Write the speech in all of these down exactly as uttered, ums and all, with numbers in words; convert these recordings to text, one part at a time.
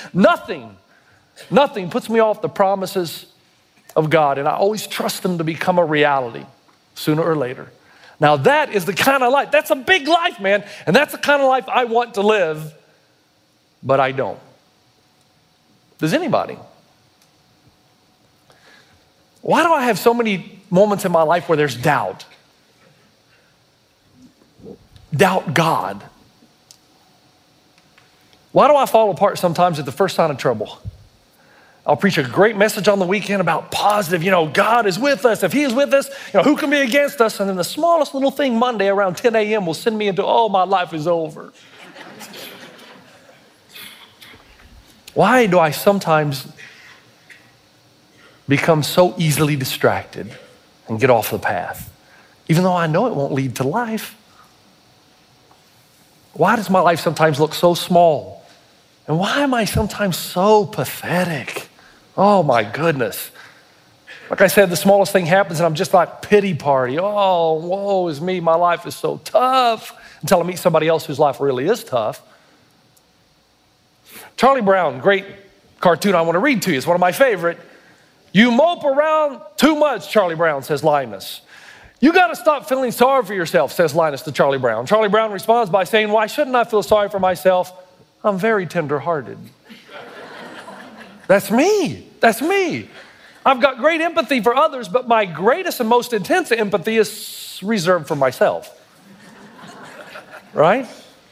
Nothing, nothing puts me off the promises of God, and I always trust them to become a reality sooner or later. Now that is the kind of life, that's a big life, man, and that's the kind of life I want to live, but I don't. Does anybody? Why do I have so many moments in my life where there's doubt? Doubt God. Why do I fall apart sometimes at the first sign of trouble? I'll preach a great message on the weekend about positive, you know, God is with us. If he is with us, you know, who can be against us? And then the smallest little thing Monday around ten a.m. will send me into, oh, my life is over. Why do I sometimes become so easily distracted and get off the path, even though I know it won't lead to life? Why does my life sometimes look so small? And why am I sometimes so pathetic? Oh my goodness. Like I said, the smallest thing happens and I'm just like pity party. Oh, woe is me, my life is so tough. Until I meet somebody else whose life really is tough. Charlie Brown, great cartoon I want to read to you. It's one of my favorite. You mope around too much, Charlie Brown, says Linus. You got to stop feeling sorry for yourself, says Linus to Charlie Brown. Charlie Brown responds by saying, why shouldn't I feel sorry for myself? I'm very tender-hearted. That's me. That's me. I've got great empathy for others, but my greatest and most intense empathy is reserved for myself. Right?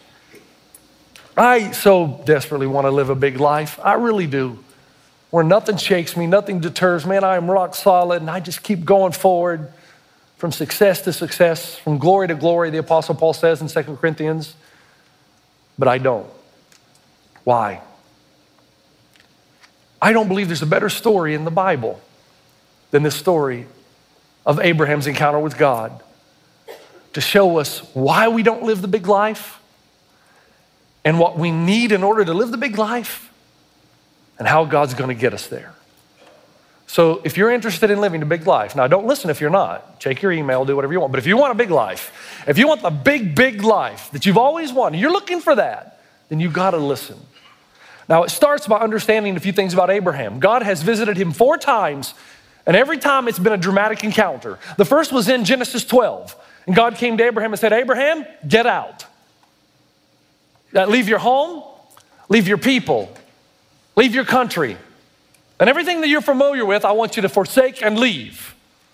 I so desperately want to live a big life. I really do. Where nothing shakes me, nothing deters. Man, I am rock solid, and I just keep going forward from success to success, from glory to glory, the Apostle Paul says in Second Corinthians. But I don't. Why? I don't believe there's a better story in the Bible than this story of Abraham's encounter with God to show us why we don't live the big life and what we need in order to live the big life and how God's going to get us there. So if you're interested in living a big life, now don't listen if you're not. Check your email, do whatever you want. But if you want a big life, if you want the big, big life that you've always wanted, you're looking for that, then you got to listen. Now it starts by understanding a few things about Abraham. God has visited him four times, and every time it's been a dramatic encounter. The first was in Genesis twelve. And God came to Abraham and said, Abraham, get out. That leave your home, leave your people, leave your country. And everything that you're familiar with, I want you to forsake and leave.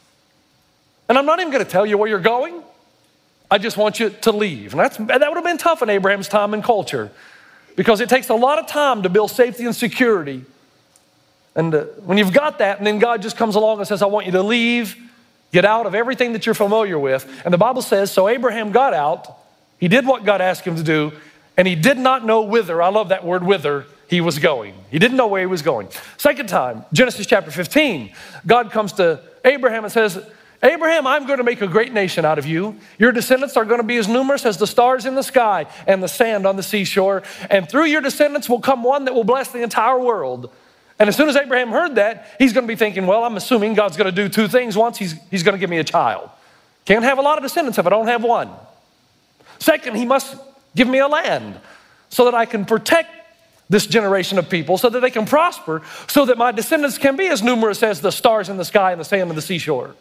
And I'm not even going to tell you where you're going. I just want you to leave. And that's, that would have been tough in Abraham's time and culture because it takes a lot of time to build safety and security. And uh, when you've got that, and then God just comes along and says, I want you to leave, get out of everything that you're familiar with. And the Bible says, so Abraham got out. He did what God asked him to do, and he did not know whither. I love that word, whither. He was going. He didn't know where he was going. Second time, Genesis chapter fifteen, God comes to Abraham and says, Abraham, I'm going to make a great nation out of you. Your descendants are going to be as numerous as the stars in the sky and the sand on the seashore. And through your descendants will come one that will bless the entire world. And as soon as Abraham heard that, he's going to be thinking, well, I'm assuming God's going to do two things. Once, he's, he's going to give me a child. Can't have a lot of descendants if I don't have one. Second, he must give me a land so that I can protect this generation of people, so that they can prosper, so that my descendants can be as numerous as the stars in the sky and the sand on the seashore.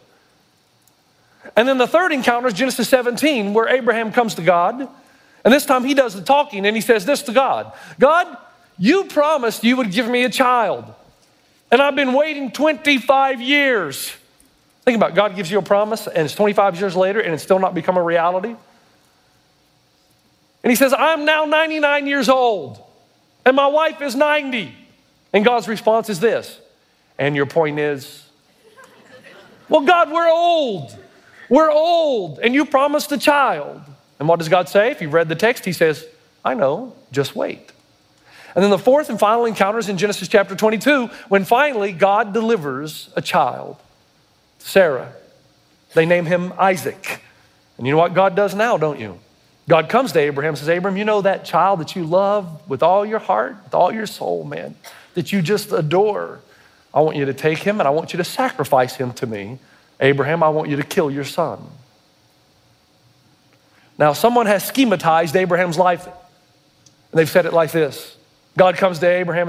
And then the third encounter is Genesis seventeen, where Abraham comes to God, and this time he does the talking, and he says this to God, God, you promised you would give me a child, and I've been waiting twenty-five years. Think about it. God gives you a promise, and it's twenty-five years later, and it's still not become a reality. And he says, I'm now ninety-nine years old. And my wife is ninety. And God's response is this. And your point is, well, God, we're old. We're old. And you promised a child. And what does God say? If you've read the text, he says, I know, just wait. And then the fourth and final encounter is in Genesis chapter twenty-two, when finally God delivers a child, Sarah. They name him Isaac. And you know what God does now, don't you? God comes to Abraham and says, Abraham, you know that child that you love with all your heart, with all your soul, man, that you just adore. I want you to take him and I want you to sacrifice him to me. Abraham, I want you to kill your son. Now, someone has schematized Abraham's life, and they've said it like this. God comes to Abraham